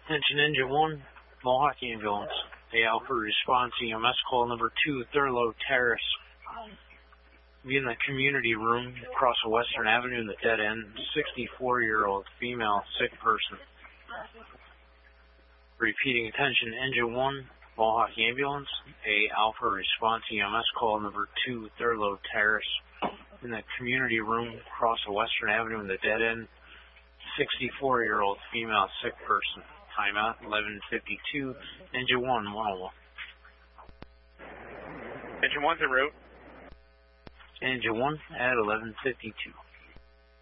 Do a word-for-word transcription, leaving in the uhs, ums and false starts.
Attention Engine one, Mohawk Ambulance. A Alpha response E M S call number two, Thurlow Terrace. Be in the community room across a Western Avenue in the dead end. sixty-four-year-old female sick person. Repeating, attention Engine one, Mohawk Ambulance. A Alpha response E M S call number two, Thurlow Terrace. In the community room across a Western Avenue in the dead end. sixty-four-year-old female sick person. Timeout eleven fifty-two. Engine one, one oh one. Engine one's en route. Engine one at eleven fifty-two.